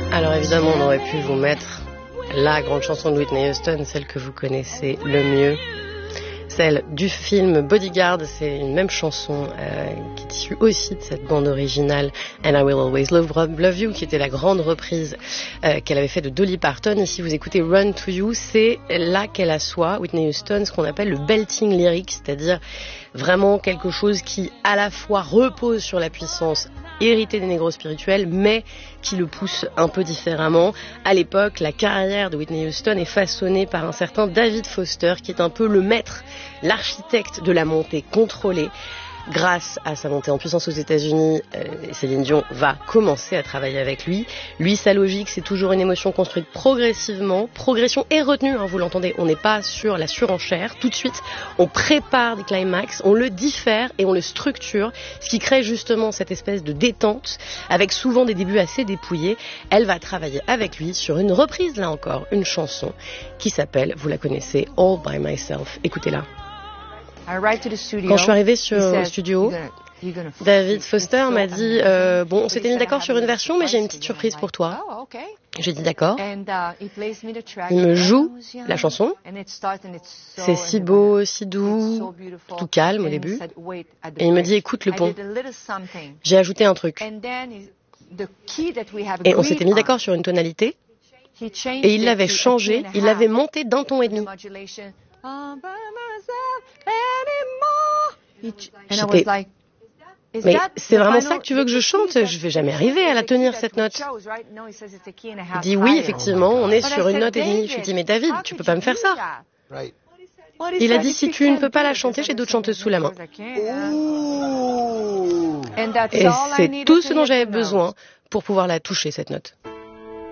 Alors évidemment, on aurait pu vous mettre la grande chanson de Whitney Houston, celle que vous connaissez le mieux, celle du film Bodyguard. C'est une même chanson qui est issue aussi de cette bande originale And I Will Always Love You, qui était la grande reprise qu'elle avait fait de Dolly Parton. Ici vous écoutez Run to You, c'est là qu'elle assoit, Whitney Houston, ce qu'on appelle le belting lyrique, c'est-à-dire vraiment quelque chose qui à la fois repose sur la puissance hérité des négros spirituels, mais qui le pousse un peu différemment. À l'époque, la carrière de Whitney Houston est façonnée par un certain David Foster, qui est un peu le maître, l'architecte de la montée contrôlée. Grâce à sa montée en puissance aux États-Unis, Céline Dion va commencer à travailler avec lui. Lui, sa logique, c'est toujours une émotion construite progressivement. Progression et retenue, hein, vous l'entendez, on n'est pas sur la surenchère. Tout de suite, on prépare des climax, on le diffère et on le structure, ce qui crée justement cette espèce de détente, avec souvent des débuts assez dépouillés. Elle va travailler avec lui sur une reprise, là encore, une chanson qui s'appelle, vous la connaissez, All by Myself. Écoutez-la. Quand je suis arrivée au studio, David Foster m'a dit bon, on s'était mis d'accord sur une version, mais j'ai une petite surprise pour toi. J'ai dit d'accord. Il me joue la chanson. C'est si beau, si doux, tout calme au début. Et il me dit écoute le pont. J'ai ajouté un truc. Et on s'était mis d'accord sur une tonalité. Et il l'avait changé, il l'avait monté d'un ton et demi. J'étais... Mais c'est vraiment ça que tu veux que je chante? Je vais jamais arriver à la tenir, cette note. Il dit oui, effectivement, on est sur une note et demie. Je lui dis mais David, tu peux pas me faire ça. Il a dit si tu ne peux pas la chanter, j'ai d'autres chanteuses sous la main. Et c'est tout ce dont j'avais besoin pour pouvoir la toucher, cette note.